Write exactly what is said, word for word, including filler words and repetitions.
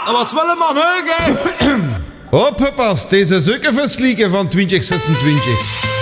Wat willen man, hè? Opgepast, deze is ook een verslieken van twintig zesentwintig.